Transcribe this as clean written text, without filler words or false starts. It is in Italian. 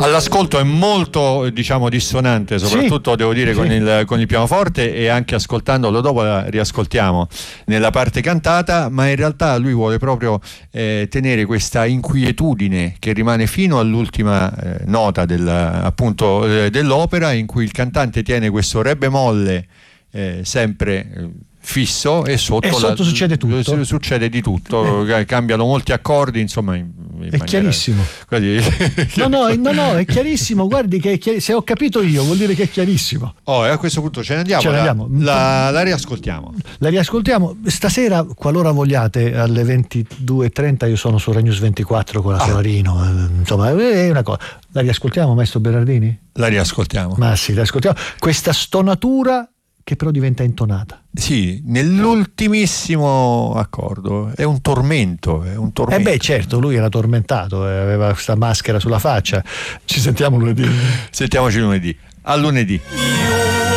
All'ascolto è molto, diciamo, dissonante, soprattutto sì, devo dire sì. con il pianoforte, e anche ascoltandolo dopo la riascoltiamo nella parte cantata, ma in realtà lui vuole proprio tenere questa inquietudine che rimane fino all'ultima nota dell'opera, in cui il cantante tiene questo re bemolle sempre fisso, e sotto succede tutto. succede di tutto, cambiano molti accordi, insomma, in È chiarissimo. No, è chiarissimo. Guardi che se ho capito io, vuol dire che è chiarissimo. A questo punto ce ne andiamo. La riascoltiamo. La riascoltiamo stasera, qualora vogliate, alle 22:30. Io sono su Rai News 24 con la Solarino. Insomma, è una cosa. La riascoltiamo, maestro Berardini? La riascoltiamo. Ma sì, la ascoltiamo. Questa stonatura che però diventa intonata. Sì, nell'ultimissimo accordo. È un tormento. Certo, lui era tormentato, aveva questa maschera sulla faccia. Ci sentiamo lunedì. Sentiamoci lunedì. A lunedì.